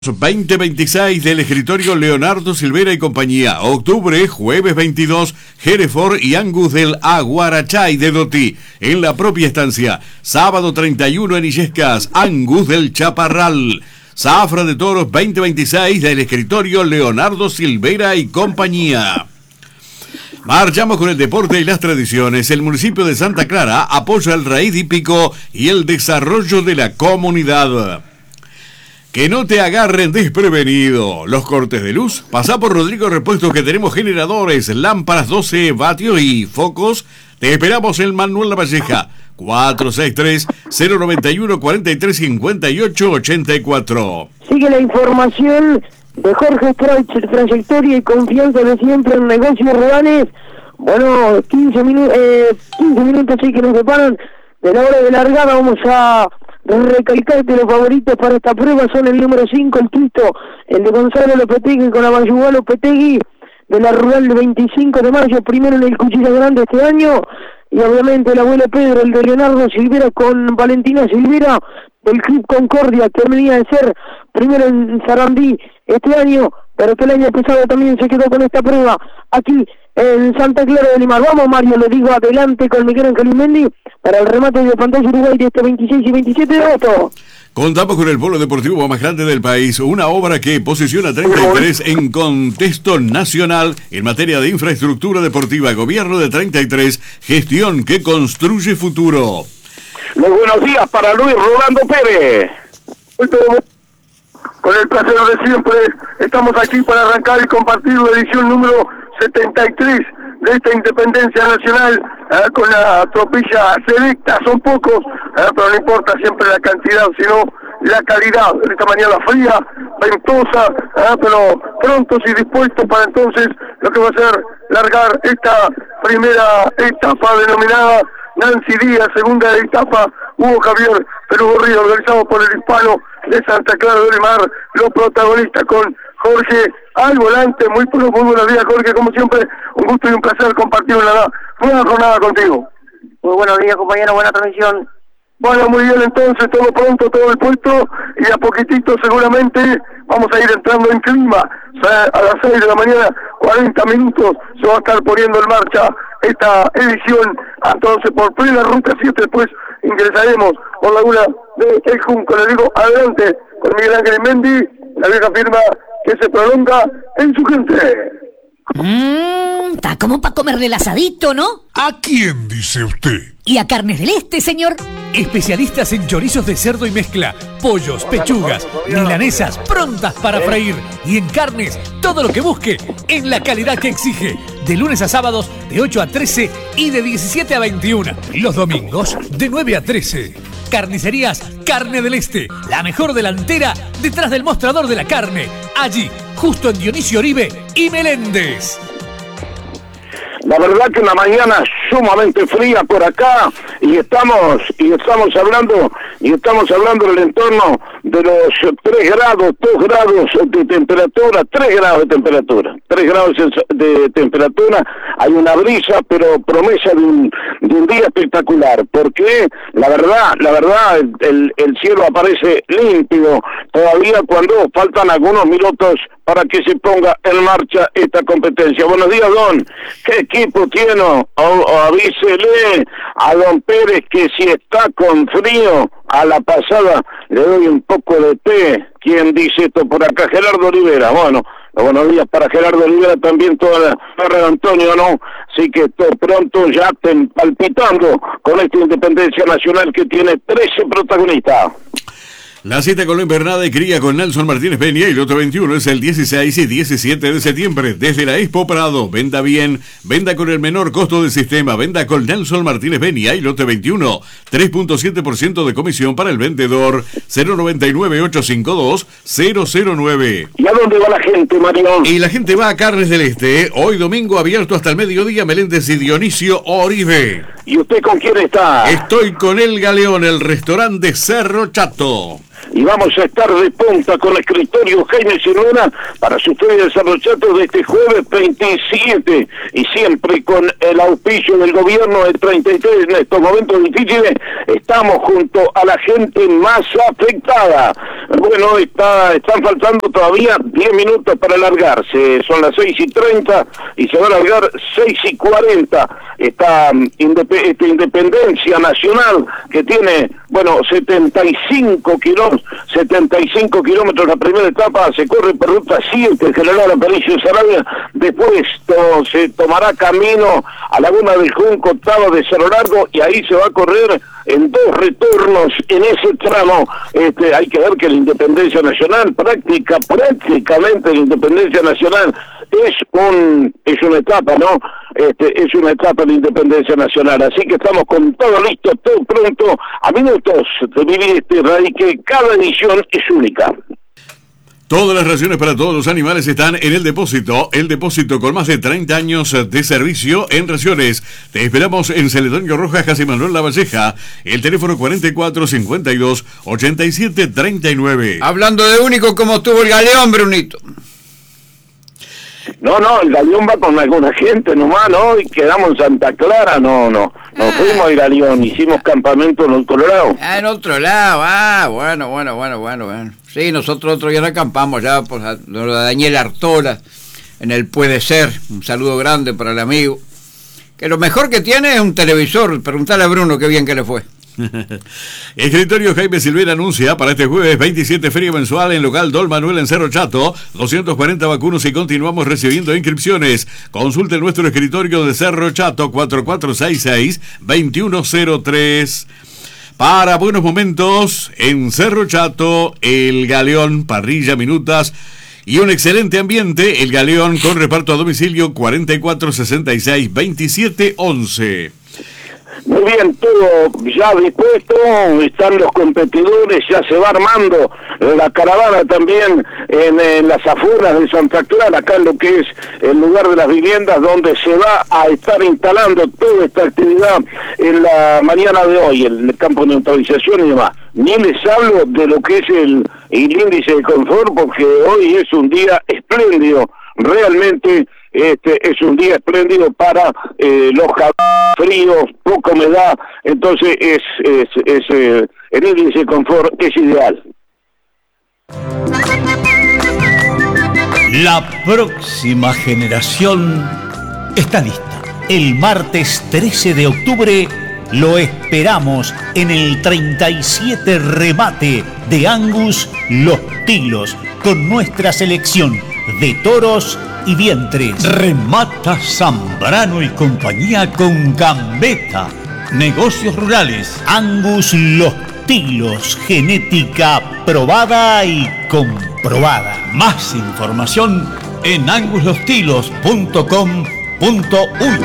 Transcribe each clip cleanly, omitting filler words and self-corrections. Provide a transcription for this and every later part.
2026 del escritorio Leonardo Silvera y compañía. Octubre, jueves 22, Hereford y Angus del Aguarachay de Dotí, en la propia estancia. Sábado 31 en Illescas, Angus del Chaparral. Zafra de Toros 2026 del escritorio Leonardo Silvera y compañía. Marchamos con el deporte y las tradiciones. El municipio de Santa Clara apoya el raíz hípico y el desarrollo de la comunidad. Que no te agarren desprevenido. Los cortes de luz. Pasá por Rodrigo Repuestos, que tenemos generadores, lámparas 12 vatios y focos. Te esperamos en Manuel Lavalleja. 463-091-4358-84. Sigue la información de Jorge Strauch, trayectoria y confianza de siempre en negocios rurales. Bueno, 15 minutos sí que nos separan de la hora de largada. Vamos a recalcar que los favoritos para esta prueba son el número 5, el Twito, el de Gonzalo Lopetegui con Abayubá Lopetegui, de la rural del 25 de mayo, primero en el Cuchillo Grande este año, y obviamente el abuelo Pedro, el de Leonardo Silvera con Valentina Silvera, del Club Concordia, que venía de ser primero en Sarandí este año, pero que el año pasado también se quedó con esta prueba aquí en Santa Clara de Lima. Vamos, Mario, le digo adelante con Miguel Ángel Mendy para el remate de pantalla Uruguay de este 26 y 27 de agosto. Contamos con el polo deportivo más grande del país, una obra que posiciona a 33 en contexto nacional en materia de infraestructura deportiva. Gobierno de 33, gestión que construye futuro. Muy buenos días para Luis Rolando Pérez. Con el placer de siempre, estamos aquí para arrancar y compartir la edición número 73 de esta Independencia Nacional, con la tropilla selecta. Son pocos, pero no importa siempre la cantidad, sino la calidad. En esta mañana fría, ventosa, pero prontos y dispuestos para entonces lo que va a ser largar esta primera etapa denominada Nancy Díaz, segunda etapa Hugo Javier Perú Río, organizado por el hispano de Santa Clara de Mar. Los protagonistas con Jorge al volante. Muy buenos días, Jorge, como siempre, un gusto y un placer compartir una nueva jornada contigo. Muy buenos días, compañero, buena transmisión. Bueno, muy bien, entonces, todo pronto, todo dispuesto, y a poquitito seguramente vamos a ir entrando en clima. O sea, a las 6 de la mañana, 40 minutos, se va a estar poniendo en marcha esta edición. Entonces, por plena ruta 7, después ingresaremos por la laguna de El Junco. Le digo, adelante, con Miguel Ángel Mendy, la vieja firma que se prolonga en su gente. Está como para comerle el asadito, ¿no? ¿A quién dice usted? Y a Carnes del Este, señor. Especialistas en chorizos de cerdo y mezcla, pollos, pechugas, milanesas prontas para freír. Y en carnes, todo lo que busque en la calidad que exige. De lunes a sábados, de 8 a 13 y de 17 a 21. Los domingos, de 9 a 13. Carnicerías Carne del Este, la mejor delantera detrás del mostrador de la carne. Allí, justo en Dionisio Oribe y Meléndez. La verdad que una mañana sumamente fría por acá, y estamos hablando del entorno de los 3 grados, 2 grados de temperatura, 3 grados de temperatura, 3 grados de temperatura. Hay una brisa, pero promesa de un día espectacular, porque la verdad, el cielo aparece límpido todavía cuando faltan algunos minutos para que se ponga en marcha esta competencia. Buenos días, Don. ¿Qué equipo tiene? Avísele a Don Pérez que si está con frío, a la pasada le doy un poco de té. ¿Quién dice esto por acá? Gerardo Olivera. Bueno, buenos días para Gerardo Olivera, también toda la Ferrer Antonio, ¿no? Así que todo pronto ya palpitando con esta Independencia Nacional que tiene 13 protagonistas. La cita con la invernada y cría con Nelson Martínez Peña y lote 21 es el 16 y 17 de septiembre. Desde la Expo Prado, venda bien, venda con el menor costo del sistema, venda con Nelson Martínez Peña y lote 21. 3.7% de comisión para el vendedor. 099-852-009. ¿Y a dónde va la gente, Marión? Y la gente va a Carnes del Este. Hoy domingo abierto hasta el mediodía, Meléndez y Dionisio Oribe. ¿Y usted con quién está? Estoy con El Galeón, el restaurante Cerro Chato. y vamos a estar de punta con el escritorio Jaime Silvera para sus ferias de Cerro Chato de este jueves 27, y siempre con el auspicio del gobierno del 33. En estos momentos difíciles estamos junto a la gente más afectada. Bueno, están faltando todavía 10 minutos para largarse, son las 6:30 y se va a largar 6:40. Esta Independencia Nacional que tiene, bueno, 75 kilómetros la primera etapa, se corre por ruta 7, General Aparicio Saravia. Después se tomará camino a Laguna del Junco, octavo de Cerro Largo, y ahí se va a correr en 2 retornos en ese tramo. Hay que ver que la Independencia Nacional, prácticamente la Independencia Nacional es una etapa, ¿no? Es una etapa de Independencia Nacional, así que estamos con todo listo, todo pronto, a minutos de vivir este rally, que cada edición es única. Todas las raciones para todos los animales están en el depósito con más de 30 años de servicio en raciones. Te esperamos en Celedonio Rojas, casi Manuel Lavalleja, el teléfono 4452-8739. Hablando de único, como estuvo el Galeón, Brunito. No, el Galeón va con alguna gente nomás, ¿no? Y quedamos en Santa Clara, no fuimos al Galeón, hicimos campamento en otro lado. En otro lado, bueno. Sí, nosotros otro día acampamos ya por lo de Daniel Artola, en el Puede Ser. Un saludo grande para el amigo, que lo mejor que tiene es un televisor. Preguntale a Bruno qué bien que le fue. Escritorio Jaime Silvera anuncia para este jueves 27 feria mensual en local Don Manuel en Cerro Chato, 240 vacunos y continuamos recibiendo inscripciones. Consulte nuestro escritorio de Cerro Chato, 4466-2103. Para buenos momentos en Cerro Chato, el Galeón, parrilla, minutas y un excelente ambiente. El Galeón con reparto a domicilio 4466-2711. Muy bien, todo ya dispuesto, están los competidores, ya se va armando la caravana también en las afueras de Santa Clara, acá en lo que es el lugar de las viviendas, donde se va a estar instalando toda esta actividad en la mañana de hoy, en el campo de neutralización y demás. Ni les hablo de lo que es el índice de confort, porque hoy es un día espléndido, realmente. Es un día espléndido para los fríos, poca humedad, entonces el índice de confort es ideal. La próxima generación está lista. El martes 13 de octubre lo esperamos en el 37 remate de Angus Los Tilos, con nuestra selección de toros y vientres. Remata Zambrano y compañía con Gambetta. Negocios rurales. Angus Los Tilos, genética probada y comprobada. Más información en anguslostilos.com.uy.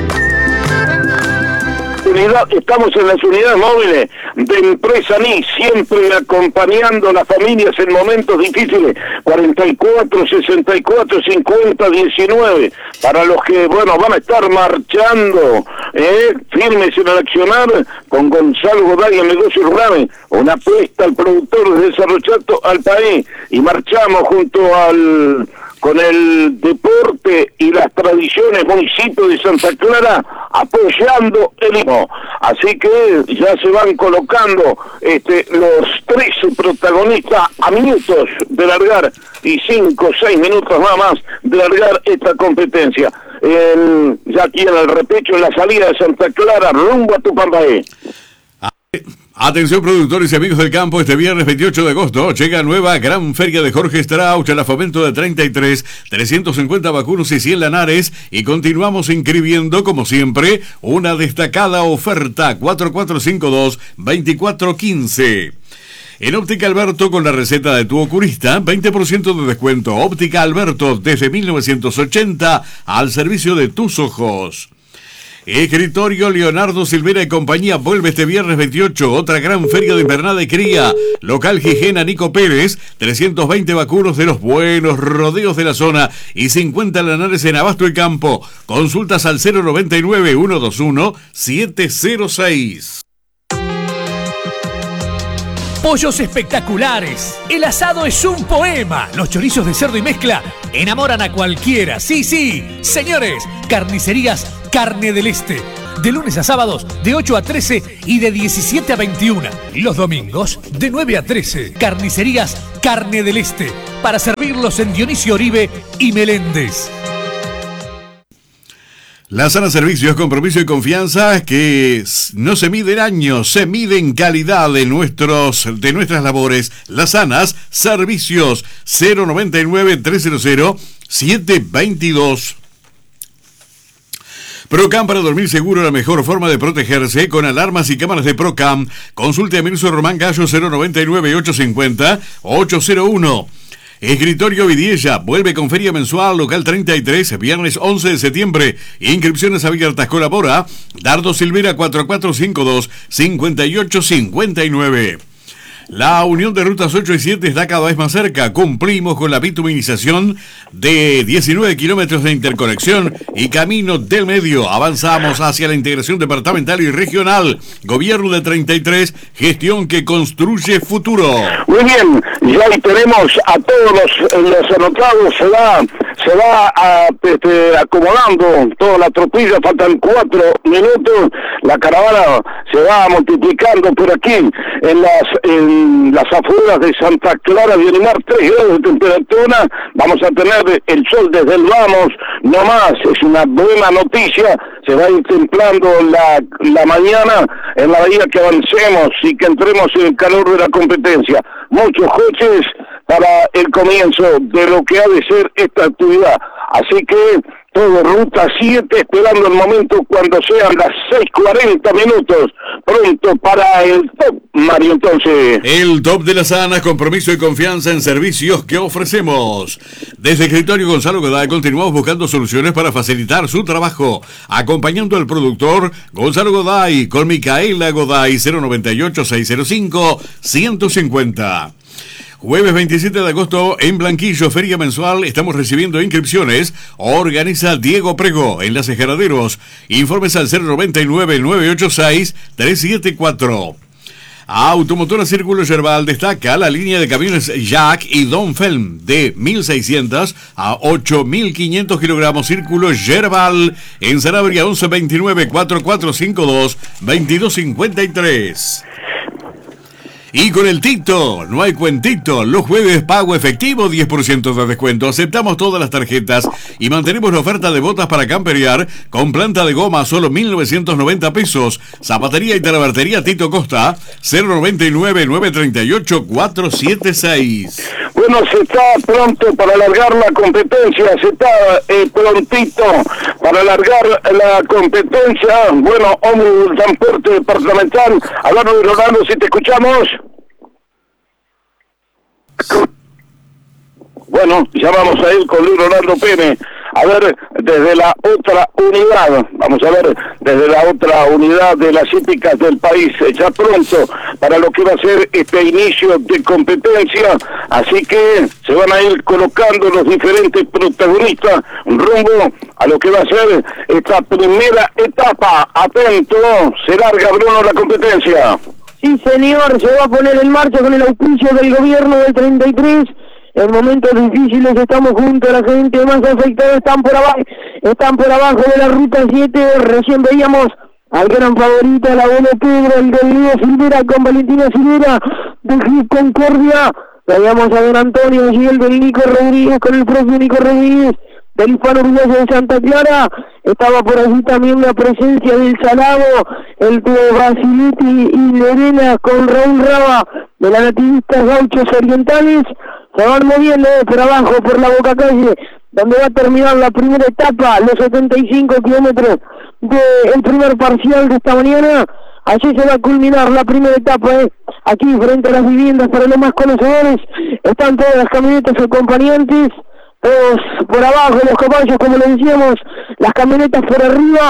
Estamos en las unidades móviles de Empresa NI, siempre acompañando a las familias en momentos difíciles. 44 64 50 19 para los que, bueno, van a estar marchando firmes en el accionar con Gonzalo Goday en Negocios Rurales, una apuesta al productor de Cerro Chato al país, y marchamos junto con el deporte y las tradiciones municipio de Santa Clara, apoyando el himno. Así que ya se van colocando los 13 protagonistas a minutos de largar, y 5 o 6 minutos nada más de largar esta competencia. Ya aquí en el repecho, en la salida de Santa Clara, rumbo a Tupambaé. Atención productores y amigos del campo, este viernes 28 de agosto llega nueva gran feria de Jorge Strauch a la Fomento de 33, 350 vacunos y 100 lanares, y continuamos inscribiendo como siempre una destacada oferta 4452-2415. En Óptica Alberto, con la receta de tu oculista, 20% de descuento. Óptica Alberto, desde 1980, al servicio de tus ojos. Escritorio Leonardo Silvera y compañía vuelve este viernes 28, otra gran feria de invernada y cría. Local Gijena Nico Pérez, 320 vacunos de los buenos rodeos de la zona y 50 lanares en Abasto y Campo. Consultas al 099-121-706. Pollos espectaculares. El asado es un poema. Los chorizos de cerdo y mezcla enamoran a cualquiera. Sí, sí. Señores, Carnicerías Carne del Este. De lunes a sábados, de 8 a 13 y de 17 a 21. Los domingos, de 9 a 13. Carnicerías Carne del Este. Para servirlos en Dionisio Oribe y Meléndez. La Sana Servicios, compromiso y confianza que no se mide en años, se mide en calidad de nuestras labores. Las Sanas Servicios, 099-300-722. Procam, para dormir seguro, la mejor forma de protegerse con alarmas y cámaras de Procam. Consulte a Mirso Román Gallo, 099-850-801. Escritorio Vidiella vuelve con feria mensual local 33, viernes 11 de septiembre. Inscripciones abiertas. Colabora Dardo Silvera, 4452-5859. La unión de rutas 8 y 7 está cada vez más cerca. Cumplimos con la bituminización de 19 kilómetros de interconexión y camino del medio. Avanzamos hacia la integración departamental y regional. Gobierno de 33, gestión que construye futuro. Muy bien, ya ahí tenemos a todos los anotados. Se va acomodando toda la tropilla. Faltan 4 minutos. La caravana se va multiplicando por aquí en las afueras de Santa Clara de Animar, 3 grados de temperatura. Vamos a tener el sol desde el vamos, no más. Es una buena noticia. Se va a ir templando la mañana en la medida que avancemos y que entremos en el calor de la competencia. Muchos coches para el comienzo de lo que ha de ser esta actividad. Así que todo Ruta 7 esperando el momento cuando sean las 6:40 minutos. Pronto para el top, Mario, entonces. El top de las Sanas, compromiso y confianza en servicios que ofrecemos. Desde Escritorio Gonzalo Goday continuamos buscando soluciones para facilitar su trabajo. Acompañando al productor Gonzalo Goday con Micaela Goday, 098-605-150. Jueves 27 de agosto en Blanquillo, feria mensual. Estamos recibiendo inscripciones. Organiza Diego Prego en Las Ejeraderos. Informes al 099-986-374. Automotora Círculo Yerbal destaca la línea de camiones Jack y Don Felm de 1.600 a 8.500 kilogramos. Círculo Yerbal en Sanabria, 1129-4452-2253. Y con el Tito, no hay cuentito. Los jueves pago efectivo, 10% de descuento. Aceptamos todas las tarjetas y mantenemos la oferta de botas para camperear con planta de goma a solo 1.990 pesos. Zapatería y talabartería Tito Costa, 099-938-476. Bueno, se está pronto para alargar la competencia, se está prontito para alargar la competencia. Bueno, Ómnibus Transporte Departamental. Hablando de Rolando, si te escuchamos. Bueno, ya vamos a ir con Luis Rolando Pérez. A ver, desde la otra unidad, vamos a ver, desde la otra unidad de las hípicas del país, ya pronto para lo que va a ser este inicio de competencia, así que se van a ir colocando los diferentes protagonistas rumbo a lo que va a ser esta primera etapa. Atento, se larga, Bruno, la competencia. Sí, señor, se va a poner en marcha con el auspicio del gobierno del 33. En momentos difíciles estamos junto a la gente más afectada, están por abajo de la ruta 7. Recién veíamos al gran favorito, el abuelo Pedro, el del Lío Silvera con Valentina Silvera de Concordia. Veíamos a don Antonio y el del Nico Rodríguez con el propio Nico Rodríguez del Hispano Orgulloso de Santa Clara. Estaba por allí también la presencia del Salado, el tío Basiletti y Lorena con Raúl Raba de la Nativistas Gauchos Orientales. Se van moviendo por abajo, por la Boca Calle, donde va a terminar la primera etapa, los 75 kilómetros del primer parcial de esta mañana. Allí se va a culminar la primera etapa, aquí frente a las viviendas. Para los más conocedores, están todas las camionetas acompañantes, todos por abajo, los caballos, como le decíamos, las camionetas por arriba,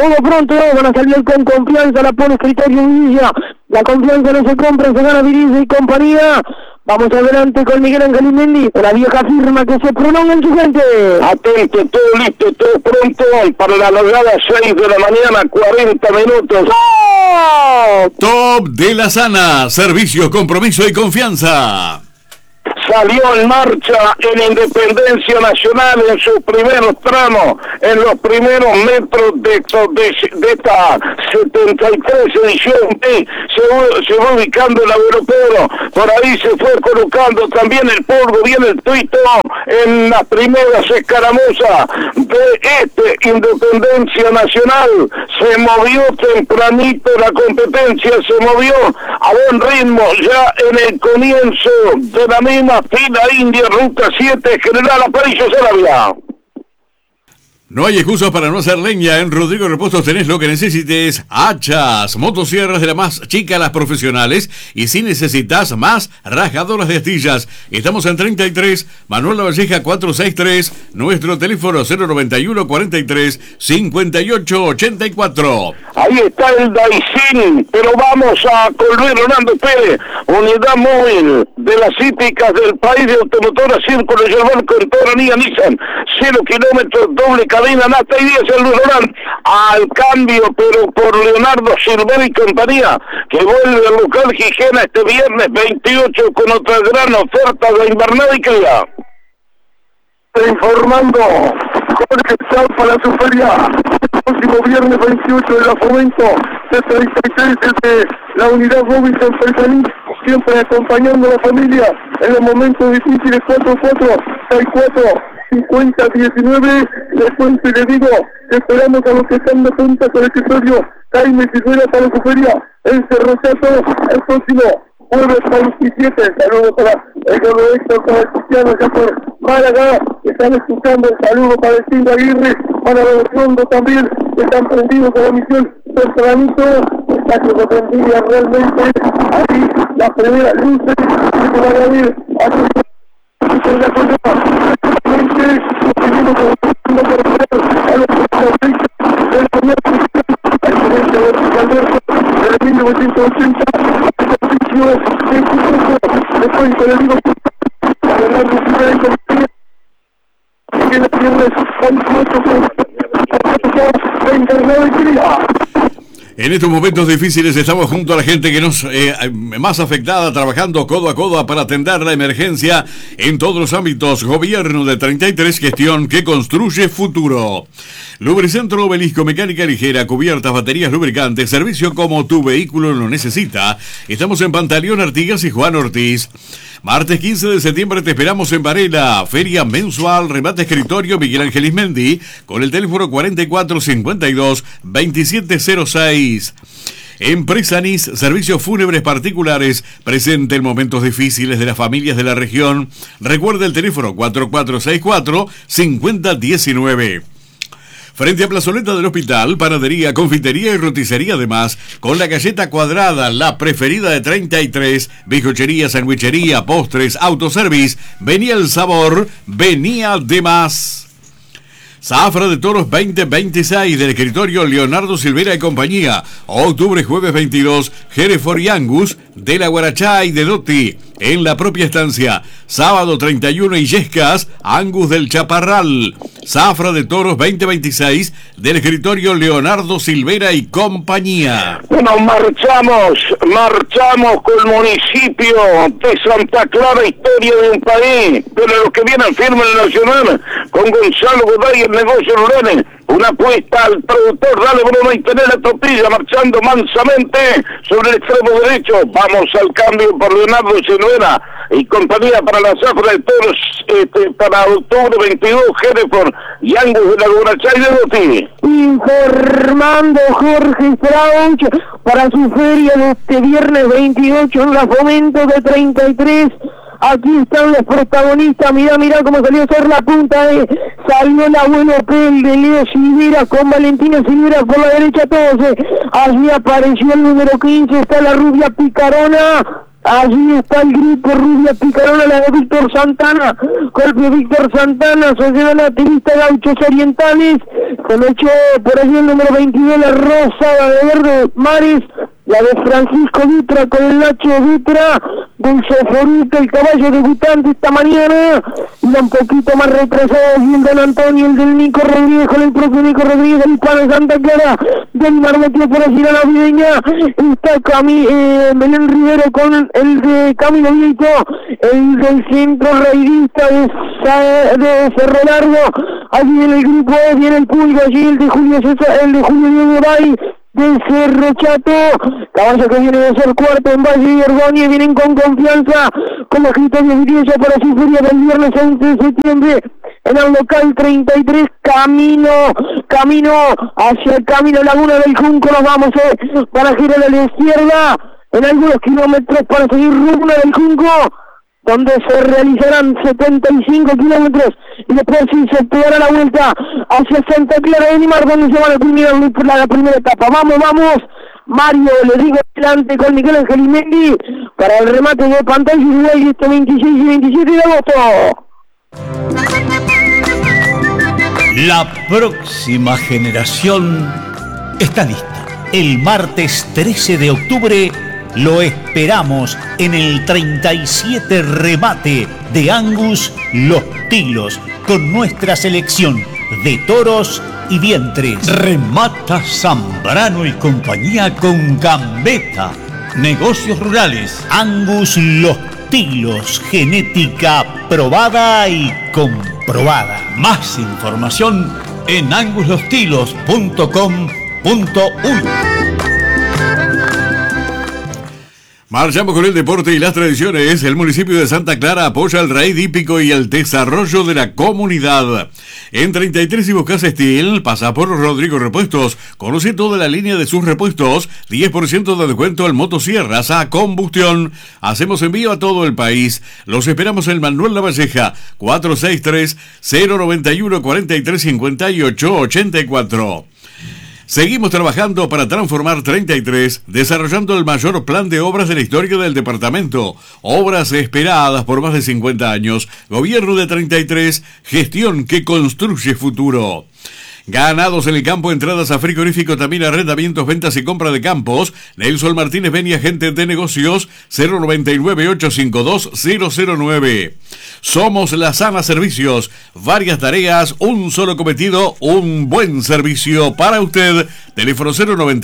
todo pronto, van a salir con confianza, la pone Escritorio Villa, la confianza no se compra, se gana Viriza y compañía. Vamos adelante con Miguel Ángel Mendy, la vieja firma que se prolonga en su gente. Atento, todo listo, todo pronto para la largada 6 de la mañana, 40 minutos. ¡Oh! Top de la Sana, servicio, compromiso y confianza. Salió en marcha en Independencia Nacional en sus primeros tramos, en los primeros metros de esta 73 edición B, se va ubicando el aeropuerto, por ahí se fue colocando también el polvo, viene el tuito en las primeras escaramuzas de Independencia Nacional, se movió tempranito la competencia, se movió a buen ritmo ya en el comienzo de la misma fila india, ruta 7, General Aparicio Sarabia. No hay excusas para no hacer leña. En Rodrigo Repuestos tenés lo que necesites. Hachas, motosierras de la más chica a las profesionales. Y si necesitas más, rajadoras de astillas. Estamos en 33, Manuel Lavalleja 463. Nuestro teléfono 091 43 58 84. Ahí está el Daicín, pero vamos con Luis Rolando Pérez, unidad móvil de las hípicas del país de automotora Círculo y el Volco en Toranía Nissan, 0 kilómetros, doble cadena, Nata y 10 el Luis Rolando, al cambio, pero por Leonardo Silver y compañía, que vuelve al local Gijena este viernes 28 con otra gran oferta de invernada y cría. Informando Jorge Chau para su feria, el próximo viernes 28 de la Fomento, C33 desde la unidad móvil San Fernando, siempre acompañando a la familia en los momentos difíciles. 4464-5019, después le digo, esperamos a los que están de punta con el escritorio, Jaime Cifuera para su feria, el Cerrochato, el próximo jueves 27, saludos para el Gordo Héctor, para el Cristiano, ya por Málaga, que están escuchando, el saludo para el Cinco Aguirre, para los Rondo también, que están prendidos con la misión tempranito, está que se prendía realmente, ahí las primeras luces, que van a ir a la cosa, realmente, seguimos con a los del comercio, el gerente de Alberto, de 1980, después se le digo que la pierna en estos momentos difíciles estamos junto a la gente que nos más afectada, trabajando codo a codo para atender la emergencia en todos los ámbitos. Gobierno de 33, gestión que construye futuro. Lubricentro Obelisco, mecánica ligera, cubiertas, baterías, lubricantes, servicio como tu vehículo lo necesita. Estamos en Pantaleón Artigas y Juan Ortiz. Martes 15 de septiembre te esperamos en Varela, feria mensual, remate escritorio Miguel Ángel Ismendi, con el teléfono 4452-2706. Empresa NIS, servicios fúnebres particulares, presente en momentos difíciles de las familias de la región. Recuerda el teléfono 4464-5019. Frente a Plazoleta del Hospital, panadería, confitería y roticería además, con la galleta cuadrada, la preferida de 33, bizcochería, sandwichería, postres, autoservice. Venía el sabor, venía de más. Zafra de Toros 2026 del escritorio Leonardo Silvera y compañía. Octubre, jueves 22, Hereford y Angus de la Guarachá y de Dotti en la propia estancia. Sábado 31, Illescas, Angus del Chaparral. Zafra de Toros 2026 del escritorio Leonardo Silvera y compañía. Bueno, marchamos con el municipio de Santa Clara, historia de un país, pero los que vienen firmes en el Nacional, con Gonzalo Goday, el negocio rural, una apuesta al productor, dale Bruno y tener la topilla marchando mansamente sobre el extremo derecho. Vamos al cambio por Leonardo Silvera y compañía para la Zafra de Toros, para octubre 22, Hereford y Angus de la Guarachá y de Dotti. Informando Jorge Strauch para su feria de este viernes 28 en la Fomento de 33. Aquí están los protagonistas, mirá cómo salió a ser la punta salió el abuelo Pel de Leo Silvera con Valentina Silvera por la derecha 12, allí apareció el número 15, está la rubia Picarona, Allí está el grupo Rubia Picarona, la de Víctor Santana. Golpe Víctor Santana, Sociedad Nativista Gauchos Orientales. Se me echó por allí el número 22, la Rosada de Verde Mares. La de Francisco Dutra con el Nacho Dutra. Dulce Foruto, el caballo debutante esta mañana. Y un poquito más retrasado y el don Antonio, el del Nico Rodríguez con el propio Nico Rodríguez, el Hispano de Santa Clara. Del Mar metió por allí la navideña. Está Belén Rivero con el de Camilo Vieto. El del centro raidista de Cerro Largo. Allí en el grupo E viene el Pulga, allí el de Julio César, el de Julio Diego Bay. Del Cerro Chato, caballo que viene de ser cuarto en Valle y Ordóñez, vienen con confianza, con los criterios de Viriella para su feria del viernes 11 de septiembre, en el local 33, camino hacia el camino Laguna del Junco, nos vamos para girar a la izquierda, en algunos kilómetros para seguir rumbo del Junco, donde se realizarán 75 kilómetros y después sí se pegará la vuelta hacia Santa Clara de Nimar, donde se va la primera etapa. Vamos, Mario, le digo adelante con Miguel Ángel Imendi para el remate de pantalla Uruguay este 26 y 27 de agosto. La próxima generación está lista. El martes 13 de octubre lo esperamos en el 37 remate de Angus Los Tilos, con nuestra selección de toros y vientres. Remata Zambrano y compañía con Gambetta. Negocios rurales. Angus Los Tilos, genética probada y comprobada. Más información en anguslostilos.com.uy. Marchamos con el deporte y las tradiciones. El municipio de Santa Clara apoya el raid hípico y el desarrollo de la comunidad. En 33 y Buscas Steel, pasa por Rodrigo Repuestos. Conoce toda la línea de sus repuestos. 10% de descuento al motosierras a combustión. Hacemos envío a todo el país. Los esperamos en Manuel Lavalleja, 463-091-4358-84. Seguimos trabajando para transformar 33, desarrollando el mayor plan de obras de la historia del departamento. Obras esperadas por más de 50 años. Gobierno de 33, gestión que construye futuro. Ganados en el campo, entradas a frigorífico, también arrendamientos, ventas y compra de campos. Nelson Martínez Beni, agente de negocios, 099-852-009. Somos La Sana Servicios. Varias tareas, un solo cometido, un buen servicio para usted. Teléfono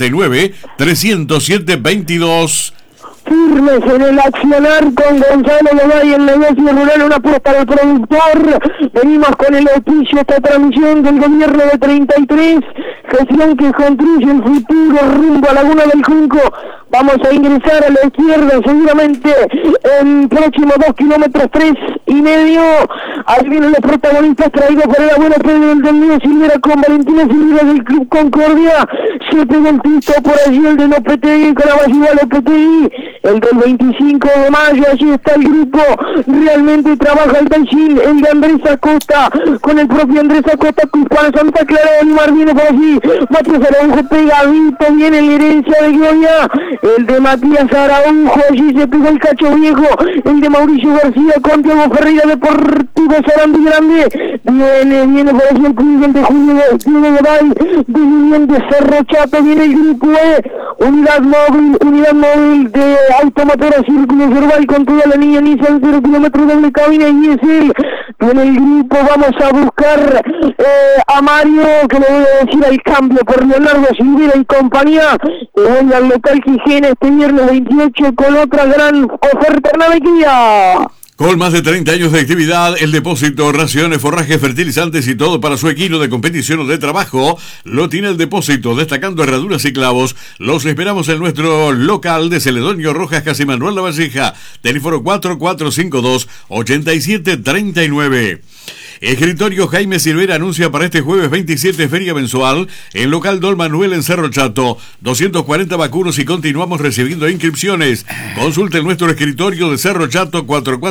099-307-22. Firmes en el accionar con Gonzalo Lomay, el negocio rural, una apuesta del productor. Venimos con el auspicio, esta transmisión del gobierno de 33, gestión que construye el futuro rumbo a Laguna del Junco. Vamos a ingresar a la izquierda seguramente en próximos 2 kilómetros, 3,5. Ahí vienen los protagonistas traídos por el abuelo Pedro del Nido Silvera con Valentina Silvera del Club Concordia. Se pegó el pito por allí el de Lopetegui con la Bayuda Lopetegui. El del 25 de mayo, allí está el grupo, realmente trabaja el Tancil, el de Andrés Acosta, con el propio Andrés Acosta, para Santa Clara de Nimar viene por allí, Matías Araujo pegadito, viene la herencia de Gloria, el de Matías Araujo, allí se pegó el cacho viejo, el de Mauricio García con Diego Ferreira, Deportivo Sarandí Grande, viene por allí el presidente Julio de Bay, de Unión de Cerro Chato, viene el grupo E, unidad móvil de automotora Círculo Verbal con toda la línea Nissan, 0 kilómetros doble cabina y diésel. En el grupo vamos a buscar a Mario, que le voy a decir al cambio por Leonardo Silvera y compañía, que venga al local Quijena este viernes 28 con otra gran oferta navideña. Con más de 30 años de actividad, el depósito, raciones, forrajes, fertilizantes y todo para su equino de competición o de trabajo, lo tiene el depósito, destacando herraduras y clavos. Los esperamos en nuestro local de Celedonio Rojas, Casi Manuel Lavalleja, teléfono 4452-8739. Escritorio Jaime Silvera anuncia para este jueves 27 feria mensual en local Don Manuel en Cerro Chato. 240 vacunos y continuamos recibiendo inscripciones. Consulte nuestro escritorio de Cerro Chato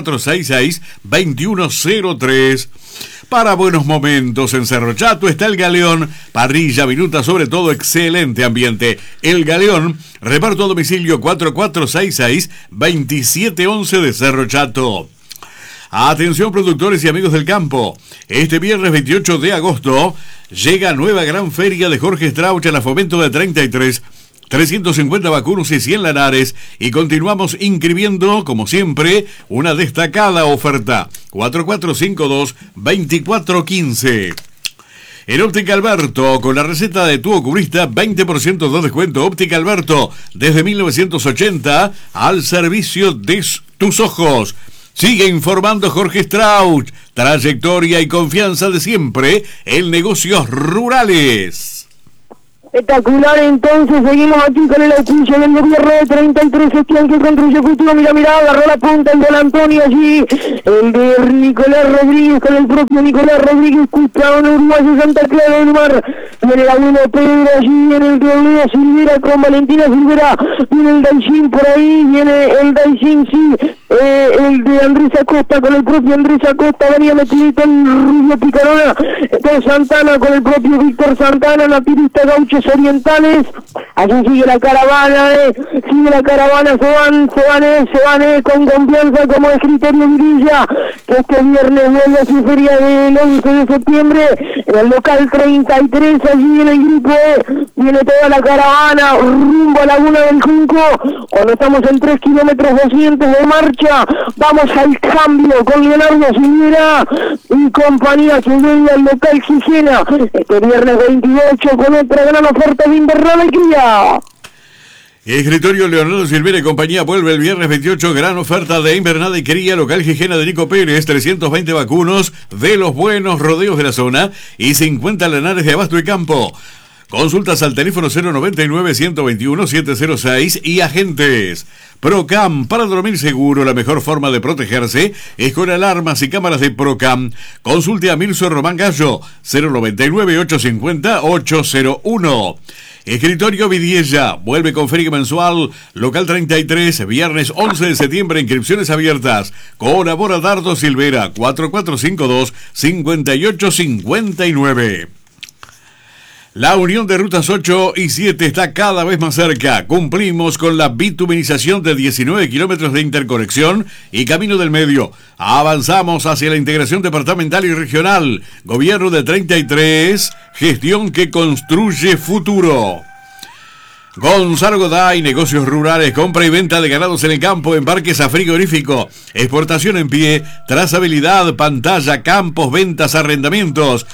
4466-2103. Para buenos momentos en Cerro Chato está El Galeón, parrilla, minuta, sobre todo excelente ambiente. El Galeón, reparto a domicilio 4466-2711 de Cerro Chato. Atención productores y amigos del campo, este viernes 28 de agosto llega nueva gran feria de Jorge Strauch a la Fomento de 33, 350 vacunos y 100 lanares, y continuamos inscribiendo, como siempre, una destacada oferta, 4452-2415. En Óptica Alberto, con la receta de tu oculista, 20% de descuento. Óptica Alberto, desde 1980, al servicio de tus ojos. Sigue informando Jorge Strauch, trayectoria y confianza de siempre en negocios rurales. Espectacular, entonces seguimos aquí con el auspicio del gobierno de 33, Estián que construye futuro. Mira, agarró la punta el don Antonio allí, el de Nicolás Rodríguez con el propio Nicolás Rodríguez, Custado en Uruguayo, Santa Clara del Mar. Viene la Abuelo Pedro allí, viene el de Olea Silvera con Valentina Silvera, viene el Daishin por ahí, viene el Daishin, sí, el de Andrés Acosta con el propio Andrés Acosta, venía metidito el Rubio Picarona, con Santana con el propio Víctor Santana, Natirista Gauchos Orientales. Allí sigue la caravana, se van con confianza como escritorio Virilla, que este viernes vuelve a su feria del 11 de septiembre, en el local 33, allí en el grupo E, viene toda la caravana, rumbo a Laguna del Junco, cuando estamos en 3 kilómetros 200 de marcha, vamos al cambio con Leonardo Silvera y compañía que venga al local Gijena, este viernes 28 con otra gran oferta de invernada y cría. Escritorio Leonardo Silvera y compañía vuelve el viernes 28, gran oferta de invernada y cría, local Gijena de Nico Pérez, 320 vacunos de los buenos rodeos de la zona y 50 lanares de abasto y campo. Consultas al teléfono 099-121-706 y agentes. Procam, para dormir seguro, la mejor forma de protegerse es con alarmas y cámaras de Procam. Consulte a Mirso Román Gallo, 099-850-801. Escritorio Vidiella, vuelve con feria mensual, local 33, viernes 11 de septiembre, inscripciones abiertas. Colabora Dardo Silvera, 4452-5859. La unión de rutas 8 y 7 está cada vez más cerca. Cumplimos con la bituminización de 19 kilómetros de interconexión y camino del medio. Avanzamos hacia la integración departamental y regional. Gobierno de 33, gestión que construye futuro. Gonzalo Goday, negocios rurales, compra y venta de ganados en el campo, embarques a frigorífico, exportación en pie, trazabilidad, pantalla, campos, ventas, arrendamientos,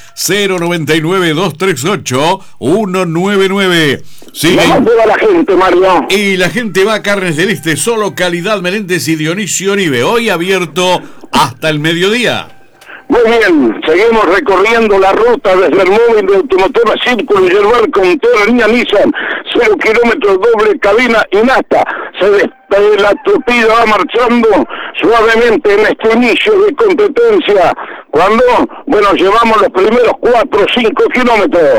099-238-199. Sigue. La gente, Mario. Y la gente va a Carnes del Este, solo calidad Meléndez y Dionisio Oribe, hoy abierto hasta el mediodía. Muy bien, seguimos recorriendo la ruta desde el móvil de Automotora Círculo y Yerbar con toda la línea Nissan, 0 kilómetros, doble cabina y nafta. La Tupida va marchando suavemente en este inicio de competencia, cuando, llevamos los primeros 4 o 5 kilómetros.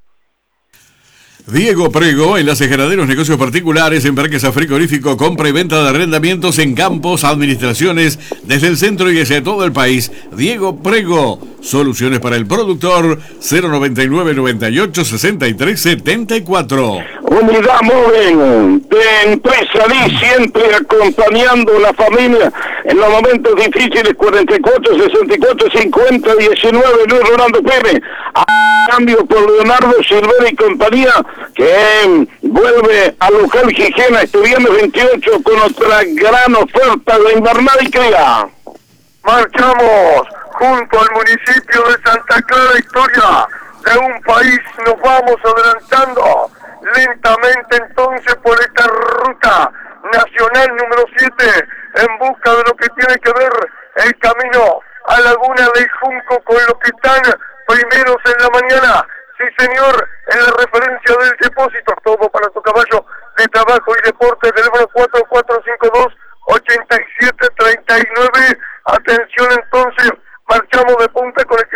Diego Prego, enlaces ganaderos, negocios particulares, embarques a frigorífico, compra y venta de arrendamientos en campos, administraciones, desde el centro y hacia todo el país. Diego Prego, soluciones para el productor, 099-98-63-74. Unidad Móvil de Empresa Lee, siempre acompañando a la familia en los momentos difíciles, 44, 64, 50, 19, Luis Rolando Pérez. A cambio por Leonardo Silvera y compañía, que vuelve al local Gijena este viernes 28 con otra gran oferta de invernada y cría. Marchamos junto al municipio de Santa Clara, historia de un país, nos vamos adelantando lentamente entonces por esta ruta nacional número 7 en busca de lo que tiene que ver el camino a Laguna del Junco con los que están primeros en la mañana. Sí, señor, en la referencia del depósito, todo para su caballo de trabajo y deporte, teléfono 4452-8739. Atención entonces, marchamos de punta con el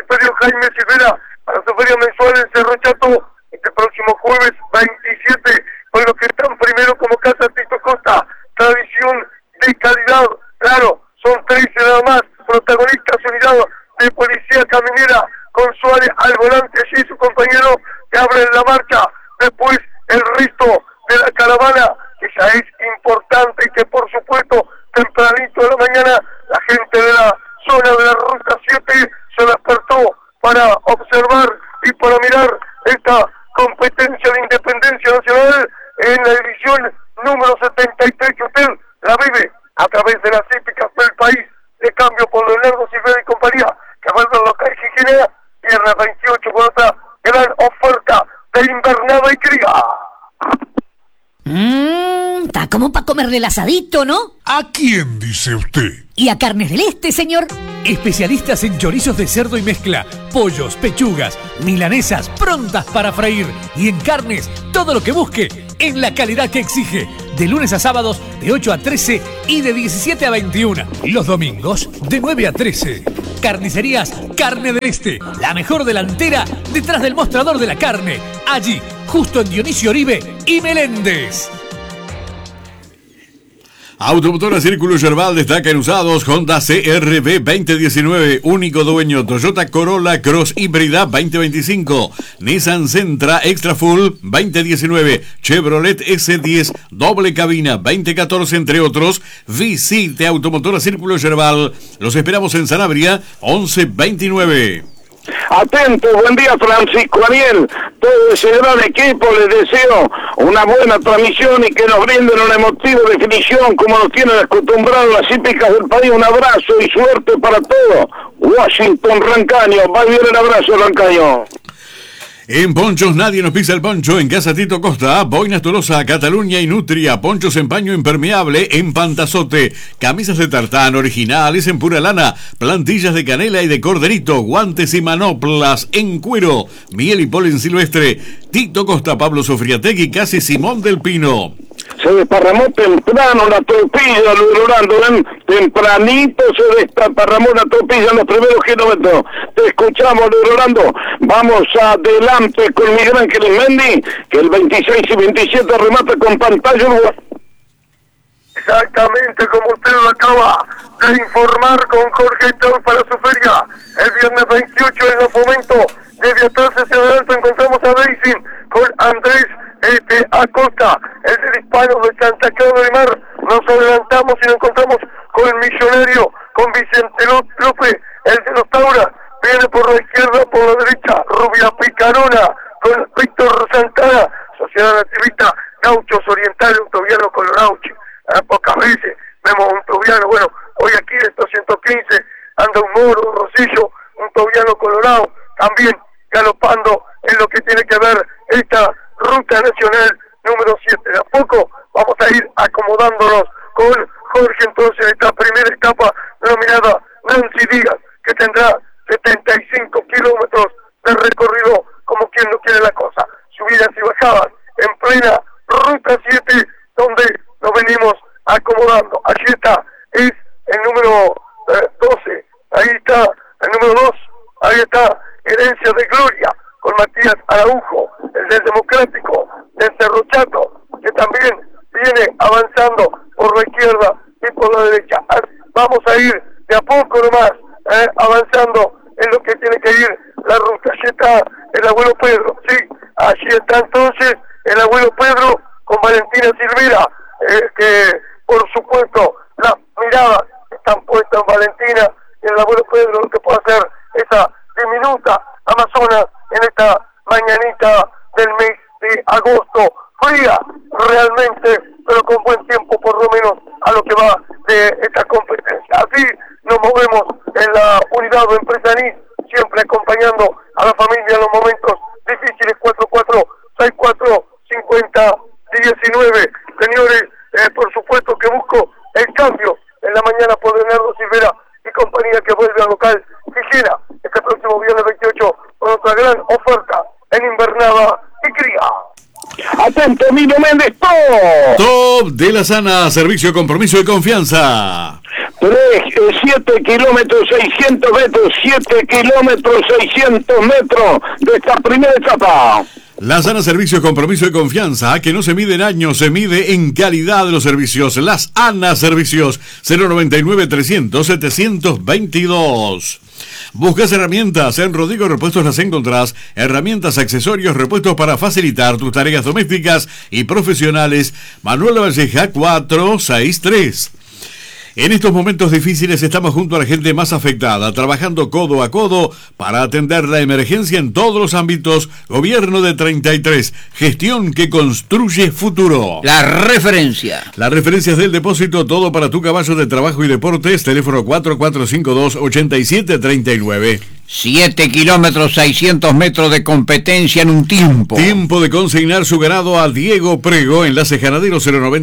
caminera con Suárez al volante, allí su compañero que abre la marcha, después el resto de la caravana, que ya es importante y que por supuesto tempranito de la mañana la gente de la zona de la Ruta 7 se despertó para observar y para mirar esta competencia de Independencia Nacional en la división número 73 que usted la vive a través de las hípicas del país. De cambio por Leonardo Silvera y compañía, que vuelve al local Gijinea, viernes 28 con otra gran oferta de invernada y cría. Está como para comerle el asadito, ¿no? ¿A quién dice usted? ¿Y a Carnes del Este, señor? Especialistas en chorizos de cerdo y mezcla, pollos, pechugas, milanesas prontas para freír y en carnes, todo lo que busque en la calidad que exige. De lunes a sábados de 8 a 13 y de 17 a 21. Los domingos de 9 a 13. Carnicerías Carne del Este, la mejor delantera detrás del mostrador de la carne. Allí, justo en Dionisio Oribe y Meléndez. Automotora Círculo Yerbal destaca en usados Honda CR-V 2019, único dueño Toyota Corolla Cross híbrida 2025, Nissan Sentra Extra Full 2019, Chevrolet S10 doble cabina 2014, entre otros. Visite Automotora Círculo Yerbal. Los esperamos en Sanabria 1129. Atento, buen día Francisco Ariel, todo ese gran equipo, les deseo una buena transmisión y que nos brinden una emotiva definición como nos tienen acostumbrados las hípicas del país. Un abrazo y suerte para todos. Washington Rancaño, va bien el abrazo Rancaño. En Ponchos nadie nos pisa el poncho. En Casa Tito Costa, Boinas Tolosa, Cataluña y Nutria. Ponchos en paño impermeable en Pantazote. Camisas de tartán originales en pura lana. Plantillas de canela y de corderito. Guantes y manoplas en cuero. Miel y polen silvestre. Tito Costa, Pablo Sofriategui, casi Simón del Pino. Se desparramó temprano la tropilla, Luis Rolando, ¿ven? Tempranito se desparramó la tropilla en los primeros kilómetros. Te escuchamos, Luis Rolando. Vamos adelante con Miguel Ángel Mendy, que el 26 y 27 remata con pantalla. Exactamente como usted lo acaba de informar con Jorge Tor para su feria. El viernes 28 en el Fomento, desde atrás hacia adelante encontramos a Racing con Andrés Acosta, el del hispano de Santa Clara del Mar. Nos adelantamos y nos encontramos con el Millonario, con Vicente López, el de los Tauras. Viene por la izquierda, por la derecha, Rubia Picarona, con Víctor Santana, Sociedad Nativista, Gauchos Orientales, un tobiano colorado. Pocas veces vemos un tobiano, bueno, hoy aquí en estos 115 anda un moro, un rosillo, un tobiano colorado, también galopando en lo que tiene que ver esta Ruta Nacional número 7. De a poco vamos a ir acomodándonos con Jorge entonces en esta primera etapa denominada Nancy Díaz, que tendrá 75 kilómetros de recorrido, como quien no quiere la cosa. Subidas y bajadas en plena Ruta 7, donde nos venimos acomodando. Allí está, es el número 12, ahí está el número 2, ahí está Herencia de Gloria, con Matías Araujo, el del Democrático, del Cerro Chato, que también viene avanzando por la izquierda y por la derecha. Vamos a ir de a poco nomás, avanzando en lo que tiene que ir la ruta. Allí está el abuelo Pedro, sí, allí está entonces el abuelo Pedro con Valentina Silvera, que por supuesto las miradas están puestas en Valentina y el abuelo Pedro, lo que puede hacer esa diminuta Amazonas en esta mañanita del mes de agosto, fría realmente, pero con buen tiempo por lo menos a lo que va de esta competencia. Así nos movemos en la unidad de Empresanís, siempre acompañando a la familia en los momentos difíciles. 44-64-50-19. Señores, por supuesto que busco el cambio en la mañana por Leonardo Silvera y compañía, que vuelve al local Gijena este próximo viernes 28 con otra gran oferta en invernada y cría. Atento, Mino Méndez, Top de la Sana, servicio, compromiso y confianza. 7 kilómetros 600 metros, 7 kilómetros 600 metros de esta primera etapa. La Sana Servicios, compromiso y confianza, que no se mide en años, se mide en calidad de los servicios. Las ANA Servicios, 099-300-722. ¿Buscas herramientas? En Rodrigo Repuestos las encontrás. Herramientas, accesorios, repuestos para facilitar tus tareas domésticas y profesionales. Manuel Lavalleja 463. En estos momentos difíciles estamos junto a la gente más afectada, trabajando codo a codo para atender la emergencia en todos los ámbitos. Gobierno de 33, gestión que construye futuro. Las referencias del depósito, todo para tu caballo de trabajo y deportes. Teléfono 4452-8739. 7 kilómetros, 600 metros de competencia en un tiempo. Tiempo de consignar su ganado a Diego Prego. Enlace ganadero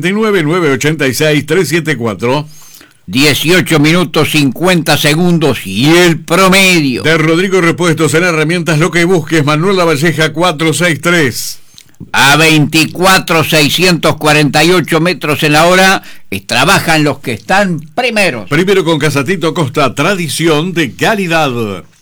099-986-374. 18 minutos 50 segundos y el promedio. De Rodrigo Repuestos en herramientas, lo que busques. Manuel Lavalleja 463. A 24,648 metros en la hora trabajan los que están primeros. Primero con Casatito Costa, tradición de calidad.